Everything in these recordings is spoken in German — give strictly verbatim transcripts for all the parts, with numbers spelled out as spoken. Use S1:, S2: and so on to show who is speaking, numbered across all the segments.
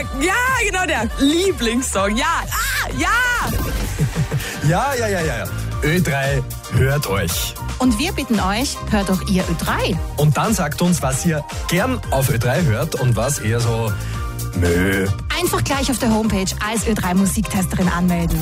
S1: ja, genau der Lieblingssong. Ja, ah, ja.
S2: Ja, ja, ja, ja. Ö drei hört euch.
S3: Und wir bitten euch, hört doch ihr Ö drei.
S2: Und dann sagt uns, was ihr gern auf Ö drei hört und was eher so nö.
S3: Einfach gleich auf der Homepage als Ö drei Musiktesterin anmelden.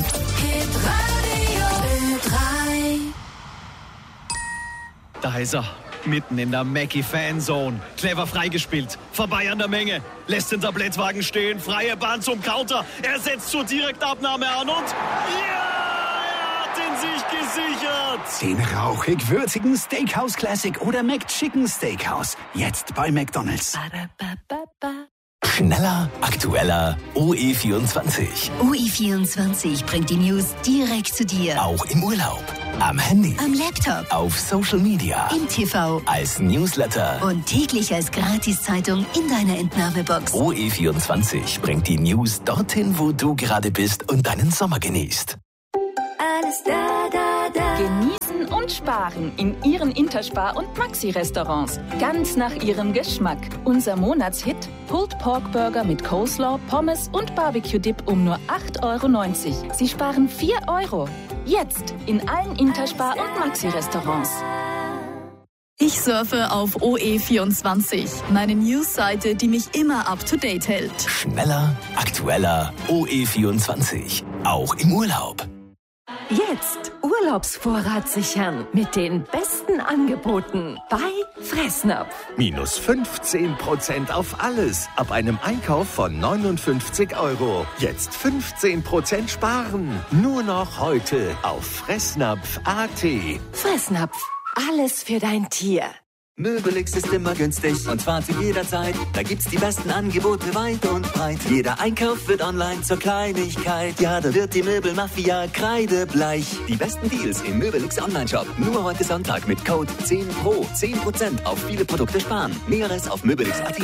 S4: Da ist er, mitten in der Mackie-Fanzone. Clever freigespielt, vorbei an der Menge. Lässt den Tablettwagen stehen, freie Bahn zum Counter. Er setzt zur Direktabnahme an und... Ja! Er hat ihn sich gesichert!
S5: Den rauchig-würzigen Steakhouse Classic oder McChicken Steakhouse. Jetzt bei McDonald's.
S6: Schneller, aktueller, O E vierundzwanzig.
S7: O E vierundzwanzig bringt die News direkt zu dir.
S6: Auch im Urlaub, am Handy,
S7: Am Laptop,
S6: auf Social Media,
S7: im T V
S6: als Newsletter.
S7: und täglich als Gratiszeitung in deiner Entnahmebox.
S6: O E vierundzwanzig bringt die News dorthin, wo du gerade bist und deinen Sommer genießt.
S8: Alles da, da, da.
S9: Genießen und sparen in Ihren Interspar- und Maxi-Restaurants. Ganz nach Ihrem Geschmack. Unser Monatshit: Pulled Pork Burger mit Coleslaw, Pommes und Barbecue-Dip um nur acht Euro neunzig. Sie sparen vier Euro. Jetzt in allen Interspar- und Maxi-Restaurants.
S10: Ich surfe auf O E vierundzwanzig, meine Newsseite, die mich immer up-to-date hält.
S6: Schneller, aktueller, O E vierundzwanzig. Auch im Urlaub.
S8: Jetzt Urlaubsvorrat sichern mit den besten Angeboten bei Fressnapf.
S11: Minus fünfzehn Prozent auf alles ab einem Einkauf von neunundfünfzig Euro. Jetzt fünfzehn Prozent sparen. Nur noch heute auf fressnapf punkt a t.
S8: Fressnapf, alles für dein Tier.
S12: Möbelix ist immer günstig und zwar zu jeder Zeit. Da gibt's die besten Angebote weit und breit. Jeder Einkauf wird online zur Kleinigkeit. Ja, da wird die Möbelmafia kreidebleich. Die besten Deals im Möbelix Online-Shop. Nur heute Sonntag mit Code zehn Pro. zehn Prozent auf viele Produkte sparen. Näheres auf möbelix punkt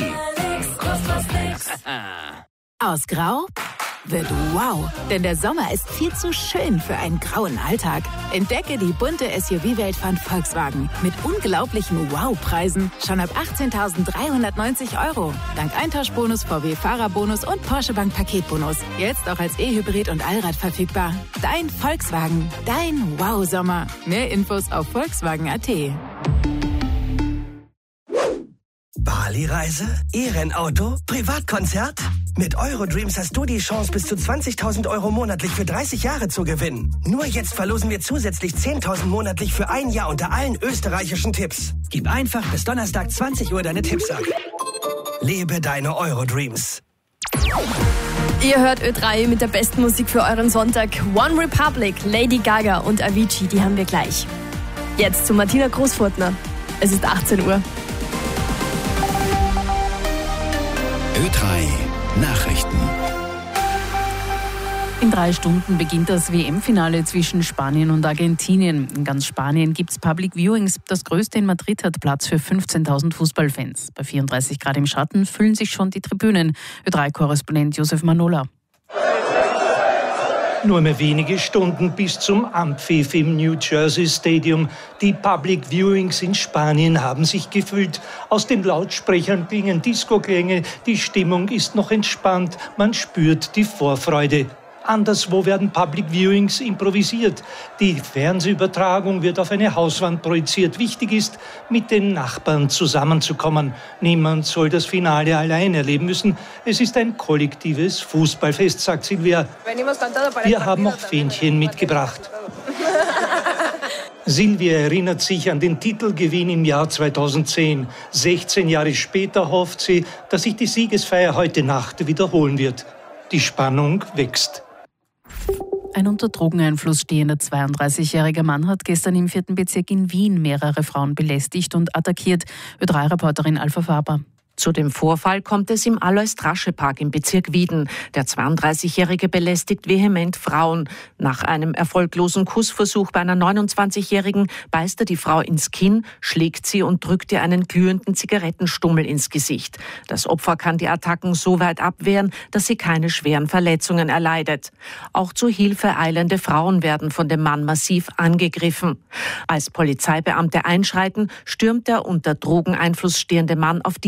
S12: a t.
S3: Aus Grau wird wow, denn der Sommer ist viel zu schön für einen grauen Alltag. Entdecke die bunte S U V-Welt von Volkswagen mit unglaublichen Wow-Preisen schon ab achtzehntausenddreihundertneunzig Euro. Dank Eintauschbonus, V W-Fahrerbonus und Porsche Bank Paketbonus. Jetzt auch als E-Hybrid und Allrad verfügbar. Dein Volkswagen, dein Wow-Sommer. Mehr Infos auf volkswagen punkt a t.
S13: Bali-Reise? E-Rennauto? Privatkonzert? Mit Eurodreams hast du die Chance, bis zu zwanzigtausend Euro monatlich für dreißig Jahre zu gewinnen. Nur jetzt verlosen wir zusätzlich zehntausend monatlich für ein Jahr unter allen österreichischen Tipps. Gib einfach bis Donnerstag zwanzig Uhr deine Tipps ab. Lebe deine Eurodreams.
S10: Ihr hört Ö drei mit der besten Musik für euren Sonntag. One Republic, Lady Gaga und Avicii, die haben wir gleich. Jetzt zu Martina Großfurtner. Es ist achtzehn Uhr.
S6: Ö drei Nachrichten.
S14: In drei Stunden beginnt das W M-Finale zwischen Spanien und Argentinien. In ganz Spanien gibt es Public Viewings. Das größte in Madrid hat Platz für fünfzehntausend Fußballfans. Bei vierunddreißig Grad im Schatten füllen sich schon die Tribünen. Ö drei Korrespondent Josef Manola.
S15: Nur mehr wenige Stunden bis zum Anpfiff im New Jersey Stadium. Die Public Viewings in Spanien haben sich gefüllt. Aus den Lautsprechern klingen Disco-Klänge. Die Stimmung ist noch entspannt. Man spürt die Vorfreude. Anderswo werden Public Viewings improvisiert. Die Fernsehübertragung wird auf eine Hauswand projiziert. Wichtig ist, mit den Nachbarn zusammenzukommen. Niemand soll das Finale allein erleben müssen. Es ist ein kollektives Fußballfest, sagt Silvia. Wir haben auch Fähnchen mitgebracht. Silvia erinnert sich an den Titelgewinn im Jahr zweitausendzehn. sechzehn Jahre später hofft sie, dass sich die Siegesfeier heute Nacht wiederholen wird. Die Spannung wächst.
S14: Ein unter Drogeneinfluss stehender zweiunddreißigjähriger Mann hat gestern im vierten Bezirk in Wien mehrere Frauen belästigt und attackiert. Ö drei Reporterin Alpha Faber.
S16: Zu dem Vorfall kommt es im Alois-Drasche-Park im Bezirk Wieden. Der zweiunddreißigjährige belästigt vehement Frauen. Nach einem erfolglosen Kussversuch bei einer neunundzwanzigjährigen beißt er die Frau ins Kinn, schlägt sie und drückt ihr einen glühenden Zigarettenstummel ins Gesicht. Das Opfer kann die Attacken so weit abwehren, dass sie keine schweren Verletzungen erleidet. Auch zu Hilfe eilende Frauen werden von dem Mann massiv angegriffen. Als Polizeibeamte einschreiten, stürmt der unter Drogeneinfluss stehende Mann auf diese zu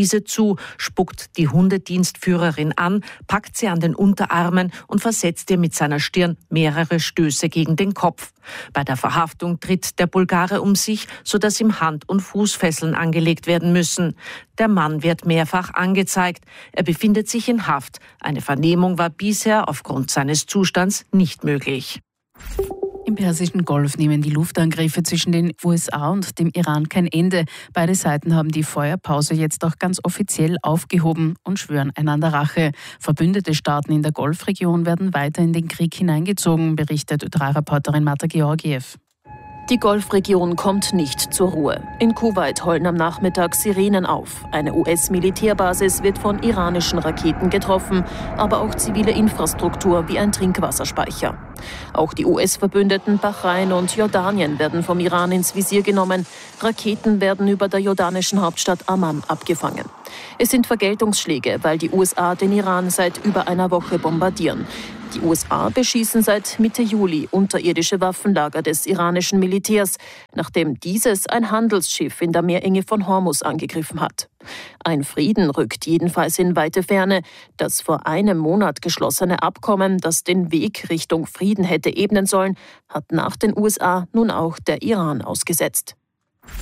S16: zu, spuckt die Hundedienstführerin an, packt sie an den Unterarmen und versetzt ihr mit seiner Stirn mehrere Stöße gegen den Kopf. Bei der Verhaftung tritt der Bulgare um sich, sodass ihm Hand- und Fußfesseln angelegt werden müssen. Der Mann wird mehrfach angezeigt. Er befindet sich in Haft. Eine Vernehmung war bisher aufgrund seines Zustands nicht möglich.
S14: Im Persischen Golf nehmen die Luftangriffe zwischen den U S A und dem Iran kein Ende. Beide Seiten haben die Feuerpause jetzt auch ganz offiziell aufgehoben und schwören einander Rache. Verbündete Staaten in der Golfregion werden weiter in den Krieg hineingezogen, berichtet Ö drei Reporterin Marta Georgiev.
S17: Die Golfregion kommt nicht zur Ruhe. In Kuwait heulen am Nachmittag Sirenen auf. Eine U S-Militärbasis wird von iranischen Raketen getroffen, aber auch zivile Infrastruktur wie ein Trinkwasserspeicher. Auch die U S-Verbündeten Bahrain und Jordanien werden vom Iran ins Visier genommen. Raketen werden über der jordanischen Hauptstadt Amman abgefangen. Es sind Vergeltungsschläge, weil die U S A den Iran seit über einer Woche bombardieren. Die U S A beschießen seit Mitte Juli unterirdische Waffenlager des iranischen Militärs, nachdem dieses ein Handelsschiff in der Meerenge von Hormuz angegriffen hat. Ein Frieden rückt jedenfalls in weite Ferne. Das vor einem Monat geschlossene Abkommen, das den Weg Richtung Frieden hätte ebnen sollen, hat nach den U S A nun auch der Iran ausgesetzt.